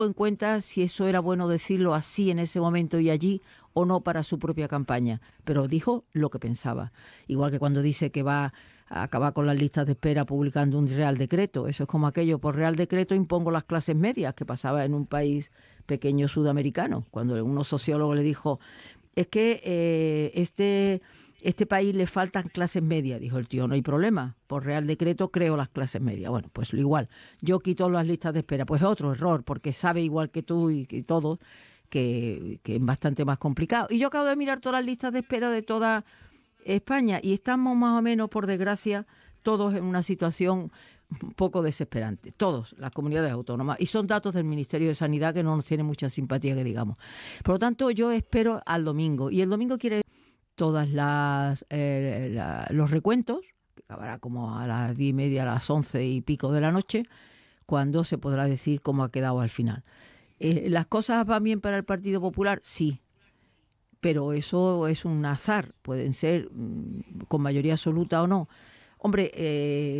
en cuenta si eso era bueno decirlo así en ese momento y allí o no para su propia campaña, pero dijo lo que pensaba. Igual que cuando dice que va a acabar con las listas de espera publicando un real decreto. Eso es como aquello, por real decreto impongo las clases medias, que pasaba en un país pequeño sudamericano, cuando unos sociólogos le dijo, es que este país le faltan clases medias. Dijo el tío, no hay problema, por real decreto creo las clases medias. Bueno, pues igual, yo quito las listas de espera. Pues otro error, porque sabe igual que tú y todos que es bastante más complicado. Y yo acabo de mirar todas las listas de espera de toda España y estamos más o menos, por desgracia, todos en una situación un poco desesperante, todos, las comunidades autónomas, y son datos del Ministerio de Sanidad que no nos tienen mucha simpatía, que digamos. Por lo tanto, yo espero al domingo, y el domingo quiere todas los recuentos, que acabará como a las 10:30, a las 11 y pico de la noche, cuando se podrá decir cómo ha quedado al final. ¿Las cosas van bien para el Partido Popular? Sí, pero eso es un azar, pueden ser con mayoría absoluta o no. Hombre,